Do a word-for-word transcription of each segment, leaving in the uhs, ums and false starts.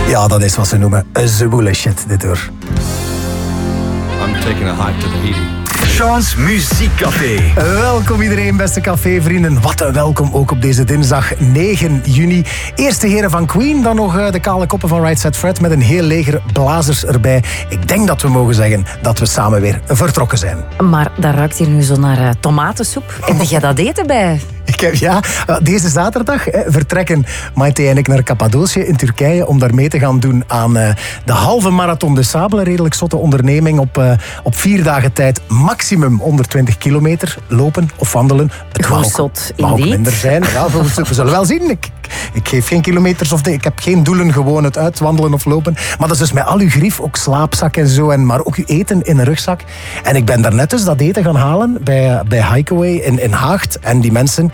Ja, dat is wat ze noemen een zwoele shit, dit hoor. I'm taking a hike to Tahiti. Sean's Muziekcafé. Welkom iedereen, beste cafévrienden. Wat een welkom ook op deze dinsdag negen juni. Eerst de heren van Queen, dan nog de kale koppen van Right Said Fred met een heel leger blazers erbij. Ik denk dat we mogen zeggen dat we samen weer vertrokken zijn. Maar dat ruikt hier nu zo naar uh, tomatensoep. Heb jij dat eten bij? Ik heb, ja, deze zaterdag hè, vertrekken Maite en ik naar Cappadocië in Turkije om daar mee te gaan doen aan uh, de halve Marathon de Sable. Een redelijk zotte onderneming op, uh, op vier dagen tijd maximum honderdtwintig kilometer lopen of wandelen. Het mag ook, zot, mag ook indeed. minder zijn. Ja, we zullen wel zien. Ik, ik geef geen kilometers of ik heb geen doelen, gewoon het uitwandelen of lopen. Maar dat is dus met al uw grief, ook slaapzak en zo, en, maar ook uw eten in een rugzak. En ik ben daarnet dus dat eten gaan halen bij, bij Hideaway in, in Haagt. En die mensen...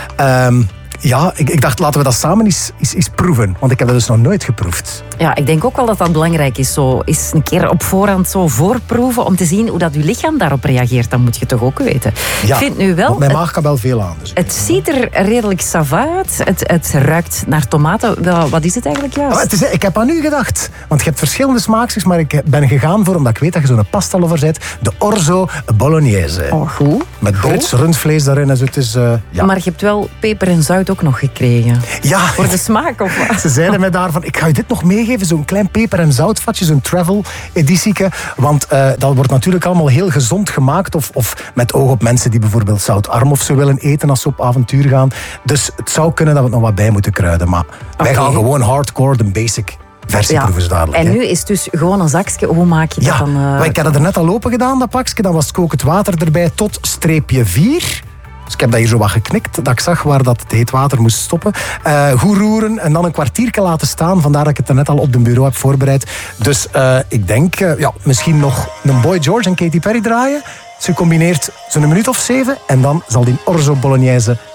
Um, ja, ik, ik dacht, laten we dat samen eens, eens, eens proeven. Want ik heb dat dus nog nooit geproefd. Ja, ik denk ook wel dat dat belangrijk is. Zo eens een keer op voorhand zo voorproeven om te zien hoe dat uw lichaam daarop reageert. Dat moet je toch ook weten. Ja, ik vind nu wel... want mijn maag kan wel veel aan. Dus het ziet er redelijk sava uit. Het, het ruikt naar tomaten. Wel, wat is het eigenlijk juist? Ah, het is, ik heb aan u gedacht. Want je hebt verschillende smaakjes, maar ik ben gegaan voor, omdat ik weet dat je zo'n pasta-lover bent, de orzo bolognese. Oh, goed. Met Goed. Brits rundvlees daarin. En zo. Het is, uh, ja. Maar je hebt wel peper en zout ook nog gekregen. Ja. Voor de smaak, of wat? Ze zeiden mij daarvan, ik ga je dit nog meegeven, zo'n klein peper- en zoutvatje, zo'n travel-editieke. Want uh, dat wordt natuurlijk allemaal heel gezond gemaakt. Of, of met oog op mensen die bijvoorbeeld zoutarm of zo willen eten als ze op avontuur gaan. Dus het zou kunnen dat we het nog wat bij moeten kruiden. Maar wij Oké. gaan gewoon hardcore, de basic versie Ja. proeven zo dadelijk. En hè. nu is het dus gewoon een zakje. Hoe maak je dat Ja, dan? Uh... maar ik had het er net al open gedaan, dat pakje. Dan was het kokend water erbij tot streepje vier. Dus ik heb dat hier zo wat geknikt, dat ik zag waar dat het heet water moest stoppen. Uh, goed roeren en dan een kwartiertje laten staan. Vandaar dat ik het er net al op de bureau heb voorbereid. Dus uh, ik denk, uh, ja, misschien nog een Boy George en Katy Perry draaien. Ze combineert zo'n minuut of zeven en dan zal die orzo bolognese